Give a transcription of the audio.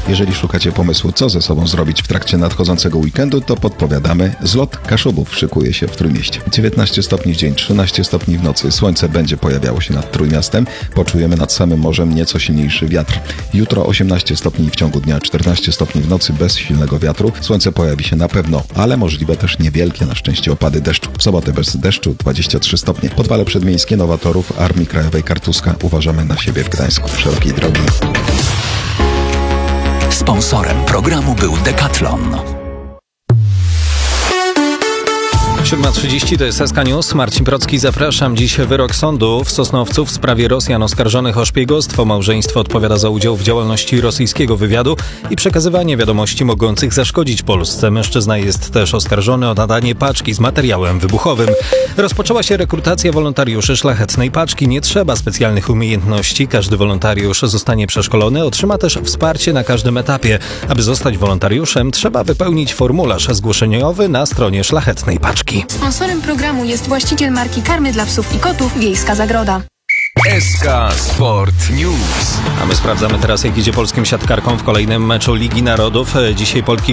Jeżeli szukacie pomysłu, co ze sobą zrobić w trakcie nadchodzącego weekendu, to podpowiadamy. Zlot Kaszubów szykuje się w Trójmieście. 19 stopni w dzień, 13 stopni w nocy. Słońce będzie pojawiało się nad Trójmiastem. Poczujemy nad samym morzem nieco silniejszy wiatr. Jutro 18 stopni w ciągu dnia, 14 stopni w nocy bez silnego wiatru. Słońce pojawi się na pewno, ale możliwe też niewielkie na szczęście opady deszczu. W sobotę bez deszczu 23 stopnie. Podwale przedmiejskie Nowatorów Armii Krajowej Kartuska. Uważamy na siebie w Gdańsku. Szerokiej drogi. Sponsorem programu był Decathlon. 7:30 to jest SK News. Marcin Procki, zapraszam. Dziś wyrok sądu w Sosnowcu w sprawie Rosjan oskarżonych o szpiegostwo. Małżeństwo odpowiada za udział w działalności rosyjskiego wywiadu i przekazywanie wiadomości mogących zaszkodzić Polsce. Mężczyzna jest też oskarżony o nadanie paczki z materiałem wybuchowym. Rozpoczęła się rekrutacja wolontariuszy Szlachetnej Paczki. Nie trzeba specjalnych umiejętności. Każdy wolontariusz zostanie przeszkolony. Otrzyma też wsparcie na każdym etapie. Aby zostać wolontariuszem, trzeba wypełnić formularz zgłoszeniowy na stronie Szlachetnej Paczki. Sponsorem programu jest właściciel marki karmy dla psów i kotów Wiejska Zagroda. SK Sport News. A my sprawdzamy teraz, jak idzie polskim siatkarkom w kolejnym meczu Ligi Narodów. Dzisiaj Polki